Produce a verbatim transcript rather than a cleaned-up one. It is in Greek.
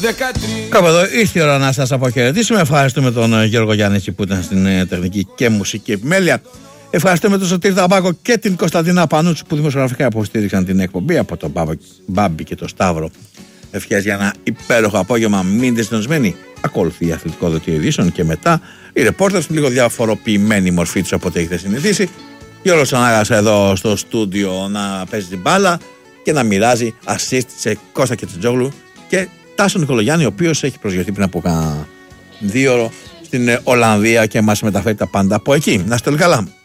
Κάπου εδώ ήρθε η ώρα να σας αποχαιρετήσουμε. Ευχαριστούμε τον Γιώργο Γιάννηση που ήταν στην τεχνική και μουσική επιμέλεια. Ευχαριστούμε τον Σωτήρη Ταμπάκο και την Κωνσταντίνα Πανούτσου που δημοσιογραφικά υποστήριξαν την εκπομπή. Από τον Μπάμπη και τον Σταύρο, ευχές για ένα υπέροχο απόγευμα. Μείνετε συντονισμένοι. Ακολουθεί η αθλητικό δελτίο ειδήσεων και μετά οι ρεπόρτερς με λίγο διαφοροποιημένη μορφή τους από ό,τι έχετε συνηθίσει. Γιώργος Ανάγασα εδώ στο στούντιο να παίζει την μπάλα και να μοιράζει assist σε Κώστα Κετσετζόγλου και Τάσο Νικολογιάννη, ο οποίος έχει προσγειωθεί πριν από κάνα δύο ώρο στην Ολλανδία και μας μεταφέρει τα πάντα από εκεί. Να είστε όλοι καλά.